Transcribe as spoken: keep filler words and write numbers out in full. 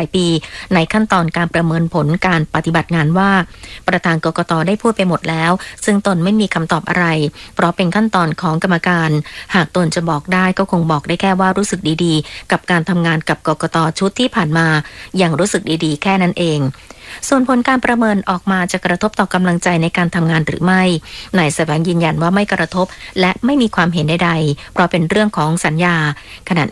ายปีในขั้นตอนการประเมินผลการปฏิบัติงานว่าประธานกกต.ได้พูดไปหมดแล้วซึ่งตนไม่มีคำตอบอะไรเพราะเป็นขั้นตอนของกรรมการหากตนจะบอกได้ก็คงบอกได้แค่ว่ารู้สึกดีๆกับการทำงานกับกกต.ชุดที่ผ่านมาอย่างรู้สึกดีๆแค่นั้นเองส่วนผลการประเมินออกมาจะกระทบต่อกำลังใจในการทำงานหรือไม่นายแสวงยืนยันว่าไม่กระทบและไม่มีความเห็นใดๆเพราะเป็นเรื่องของสัญญาขณะ